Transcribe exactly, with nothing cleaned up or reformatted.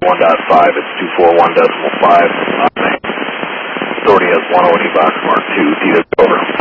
one point five, it's two forty-one decimal five. Authority has one oh eight box mark two, T over.